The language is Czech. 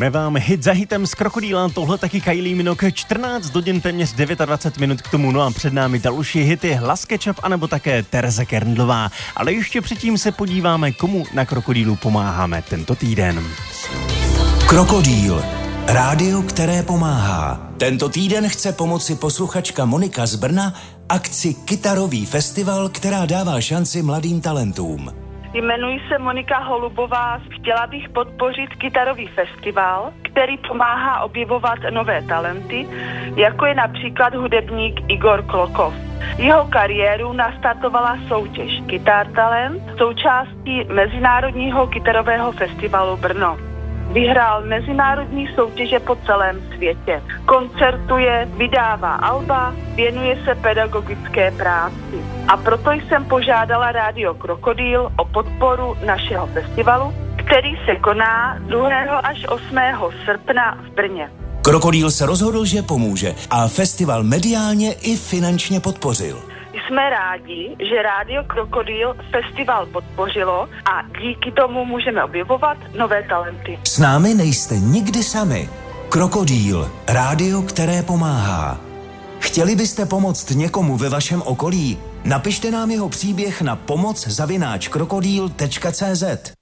Hrajeme vám hit za hitem z Krokodýla, tohle taky Kylie Minogue, 14 hodin, téměř 29 minut k tomu, no a před námi další hity Hlas Ketchup, anebo také Tereza Kerndlová. Ale ještě předtím se podíváme, komu na Krokodýlu pomáháme tento týden. Krokodýl. Rádio, které pomáhá. Tento týden chce pomoci posluchačka Monika z Brna akci Kytarový festival, která dává šanci mladým talentům. Jmenuji se Monika Holubová, chtěla bych podpořit Kytarový festival, který pomáhá objevovat nové talenty, jako je například hudebník Igor Klokov. Jeho kariéru nastartovala soutěž Kytar Talent, součástí Mezinárodního kytarového festivalu Brno. Vyhrál mezinárodní soutěže po celém světě. Koncertuje, vydává alba, věnuje se pedagogické práci. A proto jsem požádala Rádio Krokodýl o podporu našeho festivalu, který se koná 2. až 8. srpna v Brně. Krokodýl se rozhodl, že pomůže a festival mediálně i finančně podpořil. Jsme rádi, že Rádio Krokodýl festival podpořilo a díky tomu můžeme objevovat nové talenty. S námi nejste nikdy sami. Krokodýl, rádio, které pomáhá. Chtěli byste pomoct někomu ve vašem okolí? Napište nám jeho příběh na pomoc@krokodýl.cz.